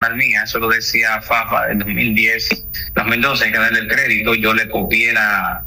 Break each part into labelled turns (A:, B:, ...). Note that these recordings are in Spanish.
A: personal mía, eso lo decía Fafa del 2012, hay que darle el crédito. Yo le copié la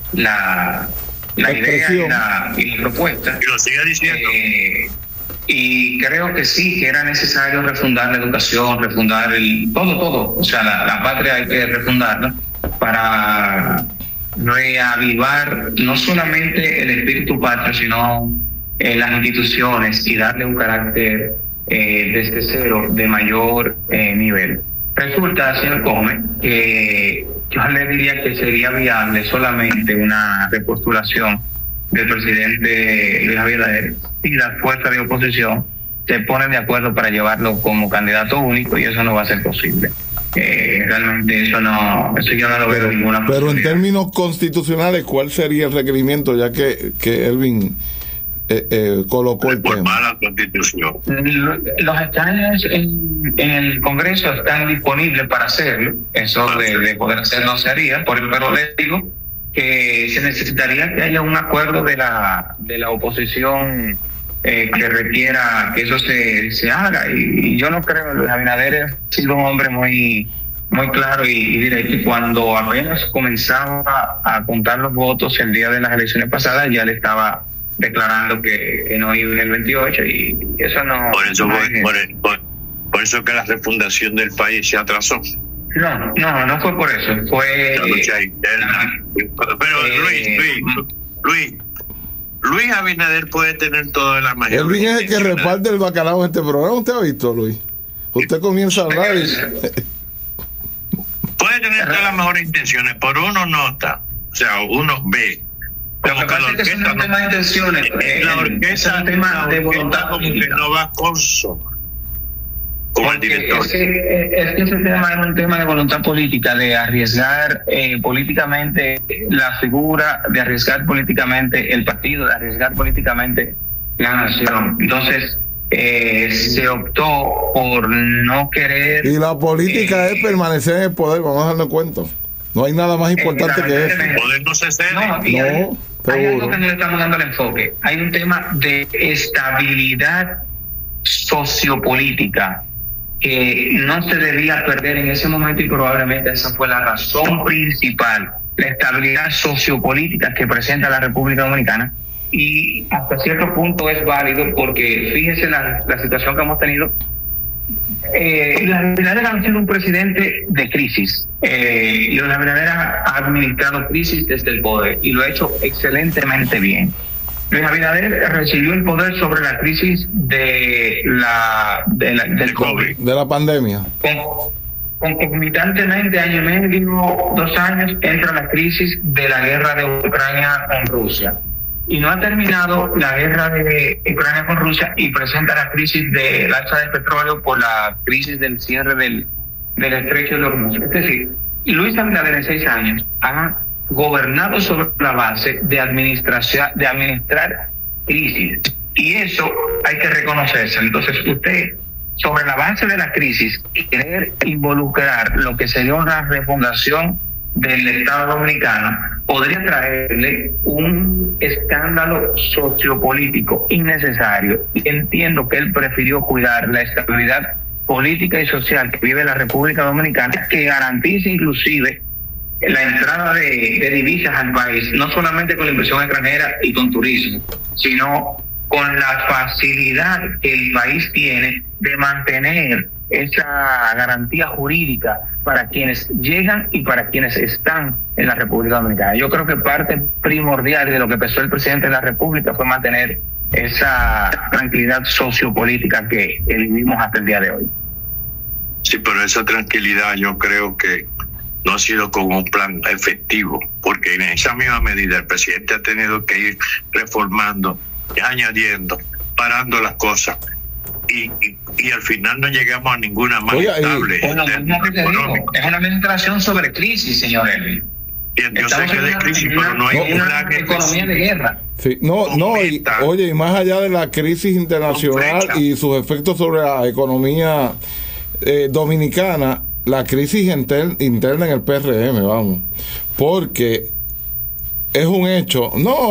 A: idea y la propuesta.
B: Y lo sigue diciendo.
A: Y creo que sí, que era necesario refundar la educación, refundar todo. O sea, la patria hay que refundarla para reavivar no solamente el espíritu patrio, sino las instituciones, y darle un carácter desde cero de mayor nivel. Resulta, señor Come, que yo le diría que sería viable solamente una repostulación del presidente Luis Abinader, y las fuerzas de oposición se ponen de acuerdo para llevarlo como candidato único, y eso no va a ser posible. Realmente eso yo no lo veo ninguna posibilidad.
C: Pero en términos constitucionales, ¿cuál sería el requerimiento, ya que Elvin colocó el tema?
B: La Constitución.
A: Los escaños en el Congreso están disponibles para hacerlo. Eso de poder hacerlo se haría, pero les digo que se necesitaría que haya un acuerdo de la oposición que requiera que eso se haga, y yo no creo. Luis Abinader ha sido un hombre muy claro y directo, y cuando apenas comenzaba a contar los votos el día de las elecciones pasadas ya le estaba declarando que no iba en el 28, y eso no.
B: Por eso que la refundación del país se atrasó.
A: No fue por eso, fue.
B: Pero Luis Abinader puede tener toda la mayoría.
C: Elvin es el que reparte el bacalao en este programa. ¿Usted ha visto, Luis? Usted comienza a hablar y...
B: Puede tener todas las mejores intenciones, pero uno nota, o sea, uno ve.
A: Lo que pasa es que es un tema de intenciones.
B: La orquesta es un tema de voluntad, como que no va como el director.
A: Es que ese tema es un tema de voluntad política, de arriesgar políticamente la figura, de arriesgar políticamente el partido, de arriesgar políticamente la nación. Entonces, se optó por no querer.
C: Y la política es permanecer en el poder, vamos a darnos cuenta. No hay nada más importante que eso.
B: El poder no se cede.
A: Hay algo que no le estamos dando el enfoque. Hay un tema de estabilidad sociopolítica que no se debía perder en ese momento, y probablemente esa fue la razón principal, la estabilidad sociopolítica que presenta la República Dominicana. Y hasta cierto punto es válido, porque fíjese la situación que hemos tenido. Luis Abinader ha sido un presidente de crisis. Luis Abinader ha administrado crisis desde el poder y lo ha hecho excelentemente bien. Luis Abinader recibió el poder sobre la crisis del COVID,
C: de la pandemia.
A: Concomitantemente, año y medio, 2 años, entra la crisis de la guerra de Ucrania con Rusia. Y no ha terminado la guerra de Ucrania con Rusia, y presenta la crisis del alza del petróleo por la crisis del cierre del estrecho de Hormuz. Es decir, Luis Abinader en 6 años ha gobernado sobre la base de administrar crisis, y eso hay que reconocerse. Entonces, usted, sobre la base de la crisis, querer involucrar lo que sería una refundación del Estado Dominicano, podría traerle un escándalo sociopolítico innecesario, y entiendo que él prefirió cuidar la estabilidad política y social que vive la República Dominicana, que garantice inclusive la entrada de divisas al país, no solamente con la inversión extranjera y con turismo, sino con la facilidad que el país tiene de mantener esa garantía jurídica para quienes llegan y para quienes están en la República Dominicana. Yo creo que parte primordial de lo que pensó el presidente de la República fue mantener esa tranquilidad sociopolítica que vivimos hasta el día de hoy.
B: Sí, pero esa tranquilidad yo creo que no ha sido con un plan efectivo, porque en esa misma medida el presidente ha tenido que ir reformando, añadiendo, parando las cosas, y al final no llegamos a ninguna más estable.
A: Es una administración sobre crisis, señor Elvin.
B: Yo sé que es de crisis, pero no hay
A: una economía de guerra.
C: Sí, y más allá de la crisis internacional y sus efectos sobre la economía dominicana, la crisis interna en el PRM, vamos, porque es un hecho,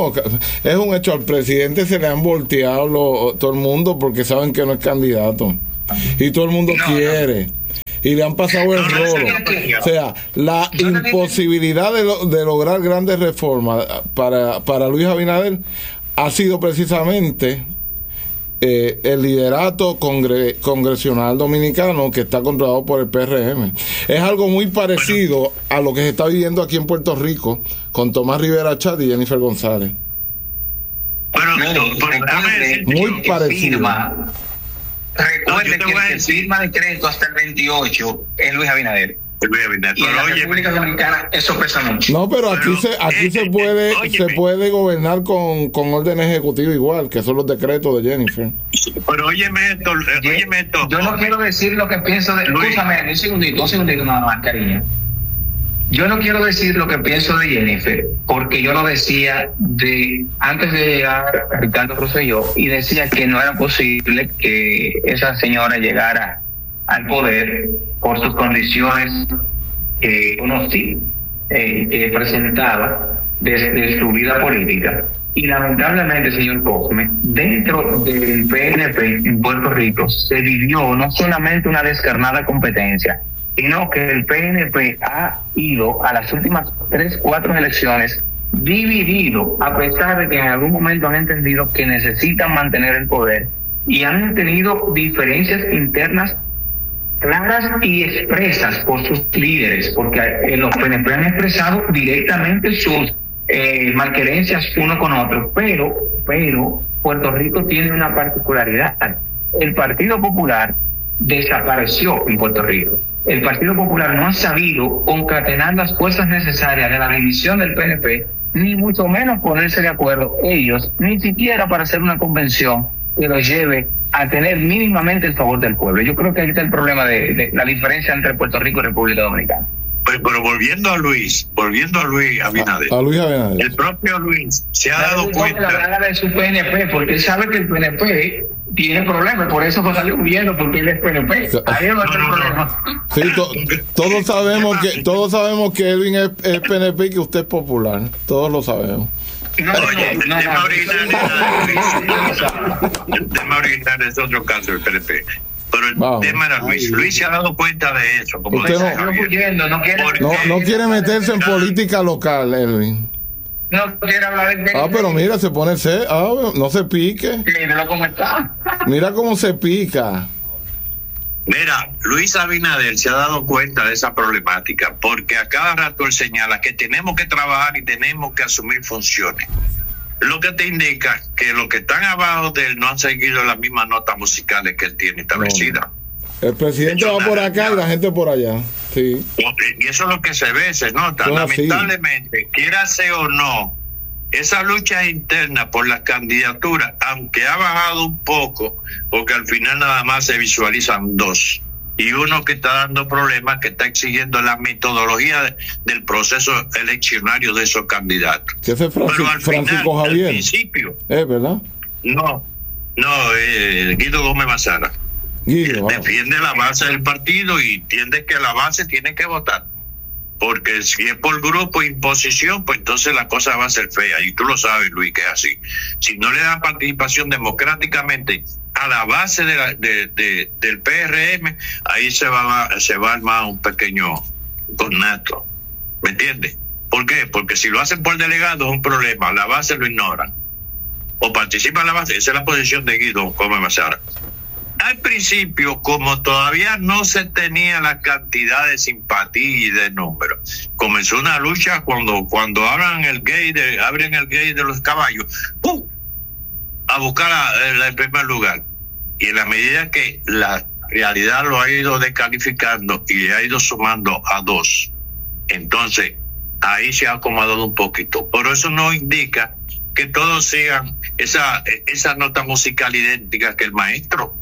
C: al presidente se le han volteado todo el mundo, porque saben que no es candidato, y todo el mundo quiere. y le han pasado el rolo. O sea, la imposibilidad de lograr grandes reformas para Luis Abinader ha sido precisamente el liderato congresional dominicano que está controlado por el PRM. Es algo muy parecido a lo que se está viviendo aquí en Puerto Rico con Tomás Rivera Chat y Jennifer González.
A: Muy parecido. Recuerden que el que firma decreto hasta el 28 es Luis Abinader. Y en la República Dominicana eso pesa mucho.
C: No, pero aquí se puede gobernar con orden ejecutivo igual, que son los decretos de Jennifer.
B: Pero óyeme esto.
A: Yo no quiero decir lo que pienso de... Escúchame, un segundito nada más, cariño. Yo no quiero decir lo que pienso de Jennifer, porque yo lo decía antes de llegar Ricardo Rosselló, y decía que no era posible que esa señora llegara al poder por sus condiciones que presentaba desde su vida política. Y lamentablemente, señor Cosme, dentro del PNP en Puerto Rico se vivió no solamente una descarnada competencia, sino que el PNP ha ido a las últimas 3-4 elecciones dividido, a pesar de que en algún momento han entendido que necesitan mantener el poder y han tenido diferencias internas claras y expresas por sus líderes, porque los PNP han expresado directamente sus malquerencias uno con otro, pero Puerto Rico tiene una particularidad. El Partido Popular desapareció en Puerto Rico. El Partido Popular no ha sabido concatenar las fuerzas necesarias de la división del PNP, ni mucho menos ponerse de acuerdo ellos, ni siquiera para hacer una convención que los lleve a tener mínimamente el favor del pueblo. Yo creo que ahí está el problema de la diferencia entre Puerto Rico y República Dominicana.
B: Pero volviendo a Luis Abinader.
C: A Luis Abinader.
B: El propio Luis se ha dado cuenta
A: de su PNP, porque él sabe que el PNP tiene problemas, por eso va salió huyendo, porque él es PNP. Ahí va a ser el problema.
C: Sí, todos sabemos que Edwin es PNP y que usted es popular. Todos lo sabemos.
B: El tema original es otro caso del PNP. Pero el tema era Luis. Luis se ha dado cuenta de eso. Como
C: usted no quiere meterse en política local, Edwin.
A: No quiere hablar de...
C: pero mira, se pone... no se pique.
A: Míralo cómo está.
C: Mira cómo se pica.
B: Mira, Luis Abinader se ha dado cuenta de esa problemática, porque a cada rato él señala que tenemos que trabajar y tenemos que asumir funciones. Lo que te indica que los que están abajo de él no han seguido las mismas notas musicales que él tiene establecidas.
C: No. El presidente va por acá y la gente por allá. Sí.
B: Y eso es lo que se ve, se nota. Lamentablemente, quiera ser o no, esa lucha interna por las candidaturas, aunque ha bajado un poco, porque al final nada más se visualizan dos. Y uno que está dando problemas, que está exigiendo la metodología del proceso eleccionario de esos candidatos.
C: ¿Qué hace Francisco Javier?
B: Al principio.
C: ¿Verdad?
B: No, Guido Gómez Mazara. Defiende la base del partido y entiende que la base tiene que votar. Porque si es por grupo e imposición, pues entonces la cosa va a ser fea. Y tú lo sabes, Luis, que es así. Si no le dan participación democráticamente a la base del PRM, ahí se va a armar un pequeño conato. ¿Me entiendes? ¿Por qué? Porque si lo hacen por delegado es un problema. La base lo ignoran. O participa en la base. Esa es la posición de Guido Gómez Mazara. Al principio, como todavía no se tenía la cantidad de simpatía y de números, comenzó una lucha cuando abren el gate de los caballos, ¡pum!, a buscar el primer lugar. Y en la medida que la realidad lo ha ido descalificando y ha ido sumando a dos, entonces ahí se ha acomodado un poquito. Pero eso no indica que todos sigan esa nota musical idéntica que el maestro.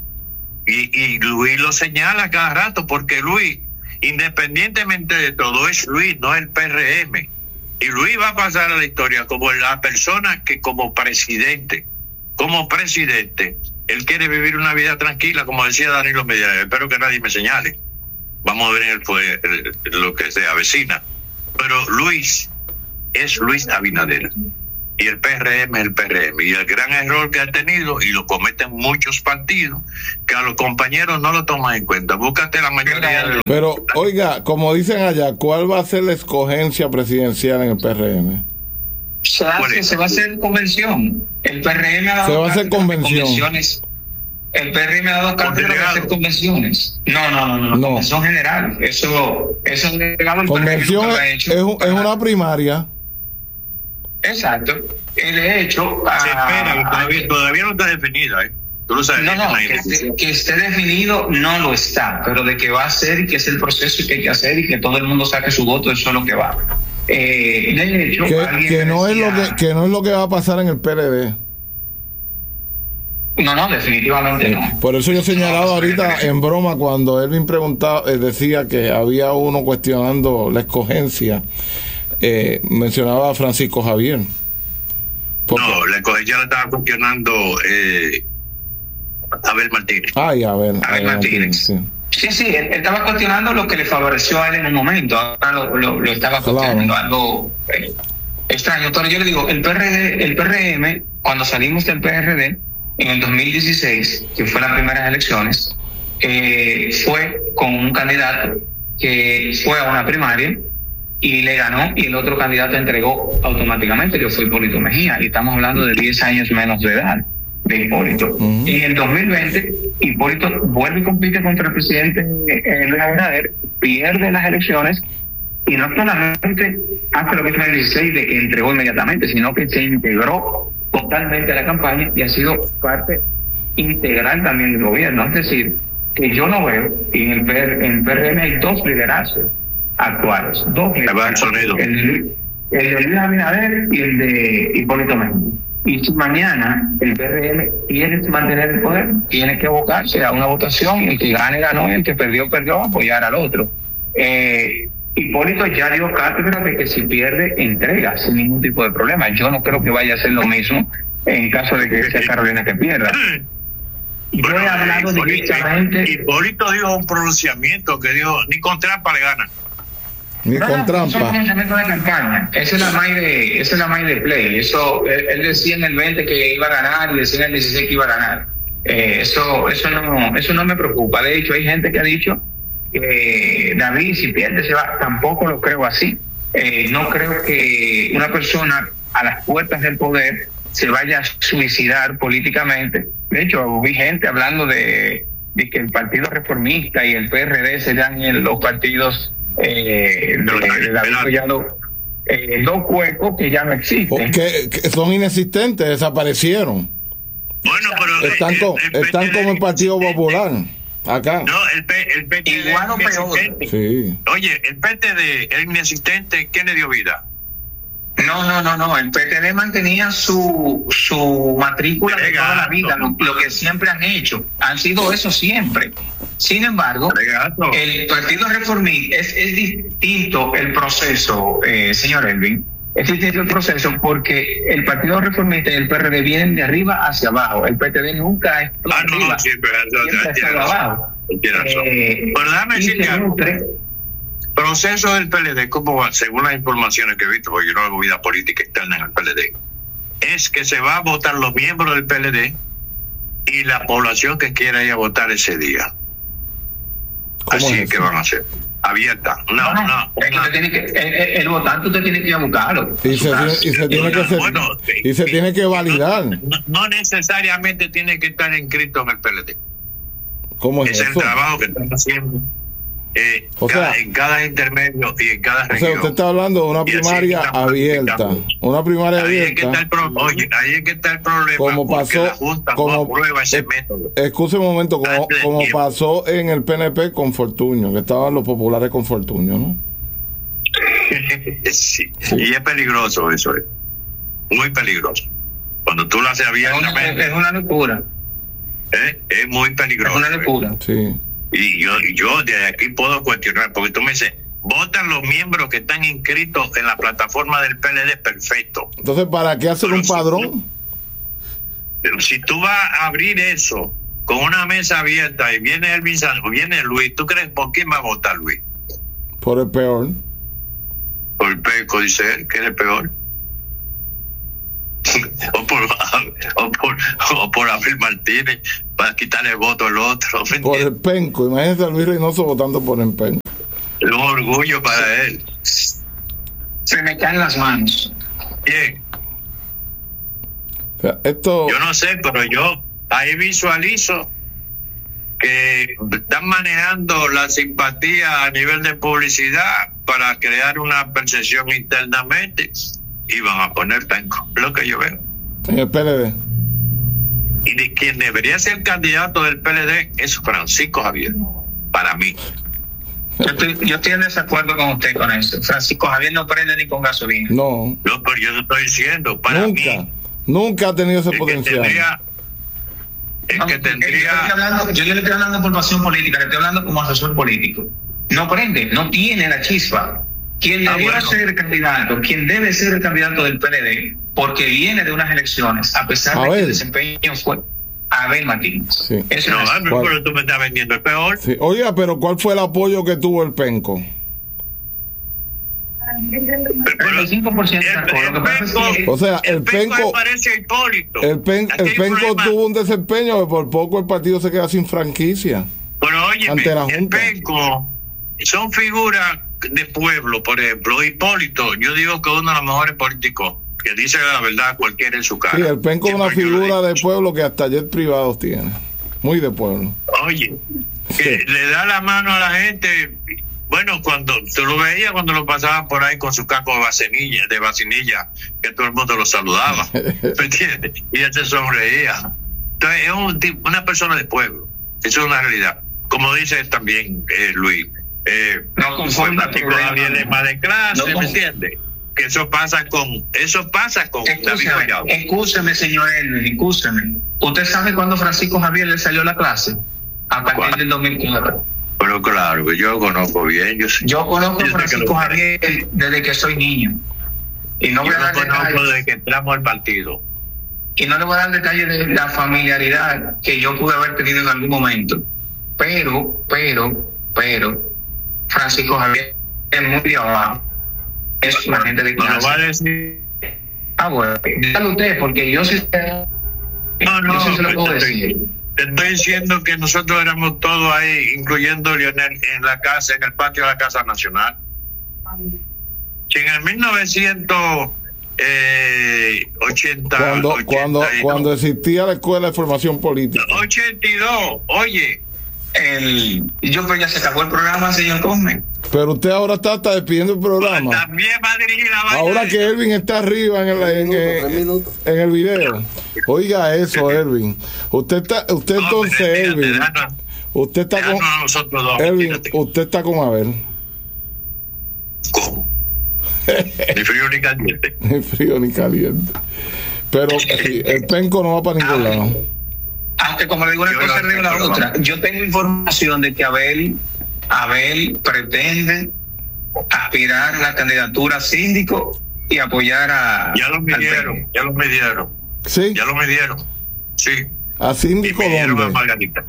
B: Y Luis lo señala cada rato, porque Luis, independientemente de todo, es Luis, no el PRM. Y Luis va a pasar a la historia como la persona que como presidente, él quiere vivir una vida tranquila, como decía Danilo Medina. Espero que nadie me señale. Vamos a ver lo que se avecina. Pero Luis es Luis Abinader. y el PRM es el PRM. Y el gran error que ha tenido, y lo cometen muchos partidos, que a los compañeros no lo toman en cuenta. Búscate la mayoría de los...
C: Pero, oiga, como dicen allá, ¿cuál va a ser la escogencia presidencial en el PRM?
A: Se va a hacer convención. El PRM ha dado
C: se va a hacer
A: convenciones. El PRM ha dado cátedra de hacer convenciones. No. Convención general. Eso es legal.
C: Convención es una primaria.
A: Exacto. De hecho,
B: se espera, todavía no está definida, Tú lo sabes.
A: Que esté definido no lo está, pero de que va a ser y que es el proceso que hay que hacer y que todo el mundo saque su voto, eso es lo que va. De hecho,
C: que no es lo que va a pasar en el PLD.
A: No, definitivamente no.
C: Por eso yo he señalado ahorita en broma cuando Elvin preguntaba, decía que había uno cuestionando la escogencia. Mencionaba a Francisco Javier.
B: No, la escogencia la estaba cuestionando Abel Martínez.
A: Abel Martínez. Sí, él estaba cuestionando lo que le favoreció a él en un momento. Ahora lo estaba cuestionando, algo extraño. Pero yo le digo, el PRM, cuando salimos del PRD en el 2016, que fue las primeras elecciones, fue con un candidato que fue a una primaria y le ganó, y el otro candidato entregó automáticamente, que fue Hipólito Mejía, y estamos hablando de 10 años menos de edad de Hipólito. En el 2020, Hipólito vuelve y compite contra el presidente Luis Abinader, pierde las elecciones, y no solamente hace lo que hizo en el 16 de que entregó inmediatamente, sino que se integró totalmente a la campaña y ha sido parte integral también del gobierno. Es decir, que yo no veo, y en el PRM hay dos liderazgos actuales, el de Luis Abinader y el de Hipólito Mejía. Y si mañana el PRM quiere mantener el poder, tiene que abocarse a una votación, y el que gane ganó, y el que perdió apoyar al otro. Hipólito ya dio cátedra de que si pierde, entrega sin ningún tipo de problema. Yo no creo que vaya a ser lo mismo en caso de que sea Carolina que pierda. Yo he hablado directamente.
B: Hipólito dijo un pronunciamiento que dijo: ni con trampa le gana.
C: Ni con trampa.
A: Eso es un pronunciamiento de campaña. Esa es la maíz de play. Eso, él decía en el 20 que iba a ganar, y decía en el 16 que iba a ganar. Eso no me preocupa. De hecho, hay gente que ha dicho que David, si pierde, se va. Tampoco lo creo así. No creo que una persona a las puertas del poder se vaya a suicidar políticamente. De hecho, vi gente hablando de que el Partido Reformista y el PRD serán los partidos de David Collado, dos huecos que ya no existen.
C: Que son inexistentes, desaparecieron.
B: Bueno, pero
C: están como el Partido Popular acá.
B: No, el PTD
A: igual o peor.
C: Sí.
B: Oye, el PTD es inexistente. ¿Quién le dio vida?
A: No. El PTD mantenía su matrícula de toda la vida, lo que siempre han hecho. Han sido eso siempre. Sin embargo, el Partido Reformista es distinto el proceso, señor Elvin. Es distinto el proceso porque el Partido Reformista y el PRD vienen de arriba hacia abajo. El PTD nunca es arriba, siempre hacia abajo.
B: Pero déjame decirte algo. Proceso del PLD, ¿cómo va? Según las informaciones que he visto, porque yo no hago vida política externa en el PLD, es que se va a votar los miembros del PLD y la población que quiera ir a votar ese día. Así que van a hacer abierta.
A: El votante usted tiene que ir a buscarlo.
C: Y se tiene que validar.
B: No necesariamente tiene que estar inscrito en el PLD.
C: ¿Cómo es
B: eso? El trabajo que están haciendo. En cada intermedio y en cada región.
C: O sea, usted está hablando de una primaria abierta. Una primaria abierta.
B: Ahí es que está el problema.
C: Como pasó,
B: la Junta no aprueba ese método.
C: Excuse un momento, como pasó en el PNP con Fortuño, que estaban los populares con Fortuño, ¿no?
B: Sí. Y es peligroso eso. Muy peligroso. Cuando tú lo haces abiertamente.
A: Es una locura.
B: Es muy peligroso.
A: Es una locura.
C: Sí.
B: Y yo desde aquí puedo cuestionar, porque tú me dices, votan los miembros que están inscritos en la plataforma del PLD, perfecto.
C: Entonces, ¿para qué hacer un padrón?
B: Pero si tú vas a abrir eso con una mesa abierta y viene Elvin Santos, viene Luis, ¿tú crees por quién va a votar Luis?
C: Por el peor.
B: Por el peor, dice él, que es el peor. o por Abel Martínez para quitarle el voto al otro.
C: Por el penco, imagínate a Luis Reynoso votando por el penco.
B: Es un orgullo para él.
A: Se me caen las manos.
B: Bien.
C: O sea, esto...
B: Yo no sé, pero yo ahí visualizo que están manejando la simpatía a nivel de publicidad para crear una percepción internamente y van a poner penco, lo que yo veo.
C: En el PLD.
B: Y de quien debería ser candidato del PLD es Francisco Javier, para mí.
A: Yo estoy en desacuerdo con usted con eso. Francisco Javier no prende ni con gasolina.
C: No.
B: No, pero yo te estoy diciendo, para mí.
C: Nunca ha tenido ese potencial.
A: Yo le estoy hablando por pasión política, le estoy hablando como asesor político. No prende, no tiene la chispa. Quien debió ser candidato, quien debe ser el candidato del PLD, porque viene de unas elecciones, a pesar de que el desempeño fue Abel Martínez.
C: Sí.
B: Eso no, pero tú me estás vendiendo el peor.
C: Sí. Oiga, pero ¿cuál fue el apoyo que tuvo el penco?
A: El 5%.
C: O sea, el penco
B: parece Hipólito.
C: El penco tuvo un desempeño que por poco el partido se queda sin franquicia.
B: Pero oye,
C: ante la
B: el
C: Junta.
B: penco son figuras de pueblo, por ejemplo. Hipólito, yo digo que uno de los mejores políticos que dice la verdad cualquiera en su cara.
C: Sí, el penco es una figura de pueblo que hasta jet privados tiene. Muy de pueblo.
B: Oye, que le da la mano a la gente. Bueno, cuando tú lo veías cuando lo pasaban por ahí con su caco de vacinilla, que todo el mundo lo saludaba, ¿me entiendes? Y él se sonreía. Entonces es una persona de pueblo, eso es una realidad. Como dice también Luis,
A: no confunda
B: Javier es más de clase, ¿me entiendes? Que eso pasa con David Collado.
A: Excúseme, señor Elvin, excúseme. ¿Usted sabe cuándo Francisco Javier le salió la clase? A partir del 2004.
B: Pero claro, que yo lo conozco bien.
A: Yo conozco a Francisco Javier desde que soy niño. Y no voy a dar
B: conozco desde que entramos al partido.
A: Y no le voy a dar detalles de la familiaridad que yo pude haber tenido en algún momento. Pero, Francisco Javier es muy de abajo. Es una gente de clase.
B: ¿No lo va a decir?
A: Bueno, dígalo usted, porque yo sí se lo puedo decir.
B: Te estoy diciendo que nosotros éramos todos ahí, incluyendo Lionel, en la casa, en el patio de la Casa Nacional. Si en el 1980...
C: Cuando existía la Escuela de Formación Política.
B: 82, oye.
A: Yo creo que ya se acabó el programa, señor Cosme.
C: Pero usted ahora está despidiendo el programa.
B: Pues también va a dirigir la vaina.
C: Ahora que Elvin está arriba en el video. Oiga eso, Elvin. Usted entonces, Elvin. Usted está con Elvin. Usted está con Abel.
B: ¿Cómo? Ni frío ni caliente.
C: Ni frío ni caliente. Pero el penco no va para ningún lado.
A: Aunque como le digo una cosa arriba de la otra, yo tengo información de que Abel pretende aspirar a la candidatura a síndico y apoyar a...
B: Ya lo midieron.
C: ¿Sí?
B: Ya lo midieron. Sí.
C: ¿A síndico dónde?
B: Y midieron a Margarita.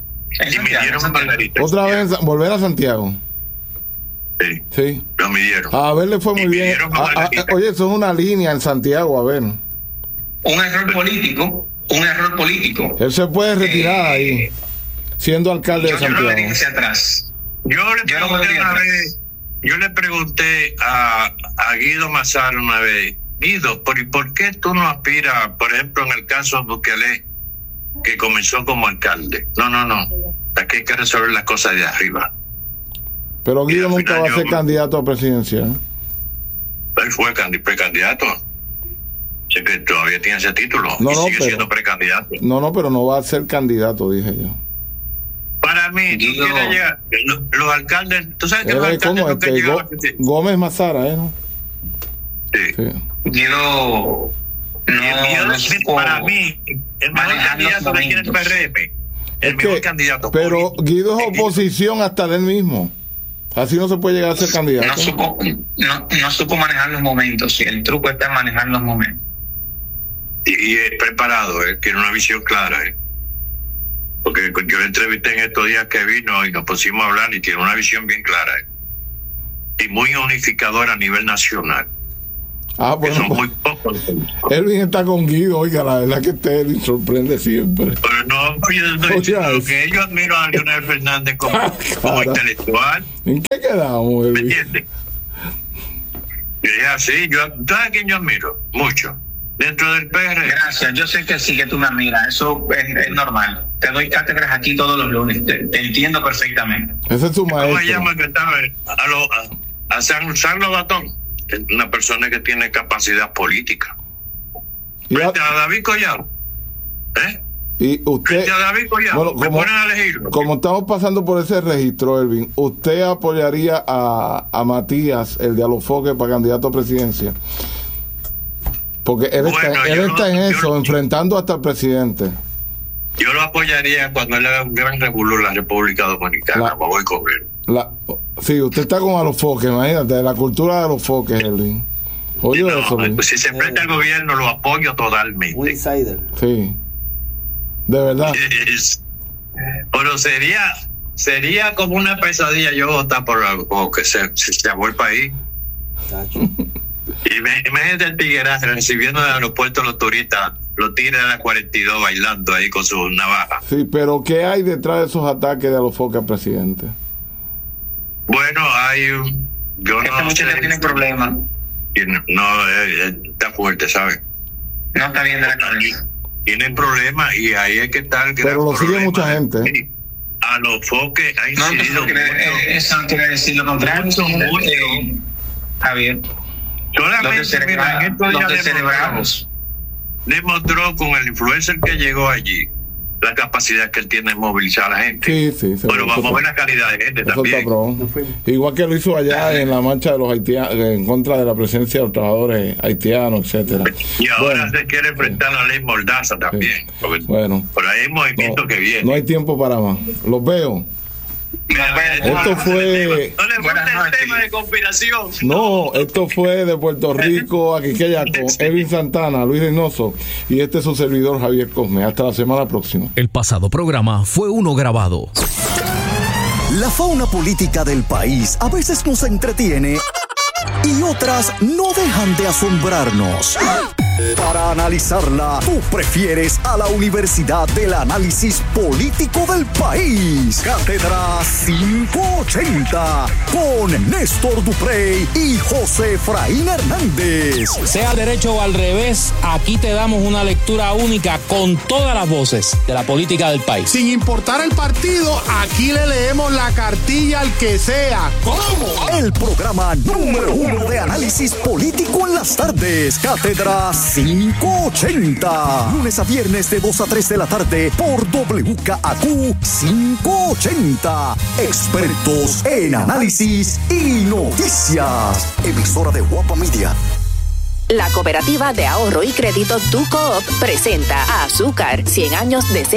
C: ¿Otra vez volver a Santiago? Sí.
B: Lo midieron.
C: A ver, le fue muy bien. Oye, eso es una línea en Santiago, a ver.
A: Un error político.
C: Él se puede retirar ahí, siendo alcalde de Santiago.
A: Yo no le hacia atrás.
B: Yo le pregunté a Guido Mazara una vez, Guido, ¿por qué tú no aspiras, por ejemplo, en el caso de Bukele, que comenzó como alcalde? No. Aquí hay que resolver las cosas de arriba.
C: Pero Guido nunca va a ser candidato a presidencial.
B: Él fue precandidato. Sé que todavía tiene ese título sigue siendo precandidato.
C: No, pero no va a ser candidato, dije yo.
B: Para mí, los alcaldes, tú sabes que los alcaldes nunca llegaban.
C: Gómez Mazara, ¿no?
B: Sí.
A: Guido
B: para mí, el mejor candidato de aquí en el PRM. El mejor candidato.
C: Pero Guido es oposición hasta de él mismo. Así no se puede llegar a ser candidato.
A: No supo manejar los momentos. Sí, el truco está en manejar los momentos.
B: Y es preparado, tiene una visión clara. Porque yo le entrevisté en estos días que vino y nos pusimos a hablar y tiene una visión bien clara. Y muy unificadora a nivel nacional.
C: Bueno,
B: son muy pocos.
C: Elvin está con Guido, oiga, la verdad que Elvin sorprende siempre.
B: Pero no, yo estoy diciendo que yo admiro a Leonel Fernández como intelectual.
C: ¿En qué quedamos, Elvin?
B: ¿Me entiendes? Y es así, ¿sabes a quién yo admiro? Mucho. Dentro del PR.
A: Gracias, yo sé que sí que tú me admiras, eso es normal. Te doy cátedras aquí todos los lunes, te entiendo perfectamente.
C: Ese es su maestro.
B: ¿Cómo se llama que estaba? A San Lobatón, una persona que tiene capacidad política. Frente a David Collado.
C: Y usted,
B: frente a David Collado,
C: bueno,
B: ponen a elegirlo.
C: Como estamos pasando por ese registro, Elvin, ¿usted apoyaría a Matías, el de Alofoque, para candidato a presidencia? Porque él está en eso, enfrentando hasta el presidente.
B: Yo lo apoyaría cuando él haga un gran revuelo en la República Dominicana. Voy con él.
C: Sí, usted está con Alofoque, imagínate, de la cultura de Alofoque, Elvin. Oye,
B: no,
C: eso,
B: pues si se enfrenta al gobierno, lo apoyo totalmente.
D: Un insider.
C: Sí. De verdad.
B: Pero sería como una pesadilla yo votar por algo que se llamó el país. Imagínate el tigueraje recibiendo en el aeropuerto a los turistas, lo tira a la 42 bailando ahí con su navaja.
C: Sí, pero ¿qué hay detrás de esos ataques de Alofoque al presidente?
B: Bueno, yo no sé.
A: Tiene problemas.
B: No, está fuerte, ¿sabes?
A: No está bien de la cabeza.
B: Tienen problemas y ahí hay que estar.
C: Pero lo sigue mucha gente.
B: Sí. Alofoque ha incidido
A: eso no quiere decir lo contrario. Javier.
B: Solamente demostró con el influencer que llegó allí la capacidad que él tiene de movilizar a la gente.
C: Sí,
B: pero vamos a ver la calidad de gente también.
C: Igual que lo hizo allá en la marcha de los haitianos, en contra de la presencia de los trabajadores haitianos, etcétera.
B: Y ahora se quiere enfrentar a la ley Mordaza también.
C: Sí. Bueno,
B: por ahí hay movimiento que viene.
C: No hay tiempo para más. Los veo. Esto fue.
B: No le gusta el tema de conspiración.
C: No, esto fue de Puerto Rico, aquí que ya con Elvin Santana, Luis Reynoso y este es su servidor Javier Cosme. Hasta la semana próxima.
E: El pasado programa fue uno grabado.
F: La fauna política del país a veces nos entretiene y otras no dejan de asombrarnos. Para analizarla, tú prefieres a la Universidad del Análisis Político del País. Cátedra 580 con Néstor Duprey y José Efraín Hernández.
G: Sea al derecho o al revés, aquí te damos una lectura única con todas las voces de la política del país.
H: Sin importar el partido, aquí le leemos la cartilla al que sea. ¿Cómo?
F: El programa número 1 de análisis político en las tardes. Cátedra 580. Lunes a viernes de 2 a 3 de la tarde por WKAQ 580. Expertos en análisis y noticias. Emisora de Guapa Media.
I: La Cooperativa de Ahorro y Crédito Tu Coop presenta a Azúcar 100 años de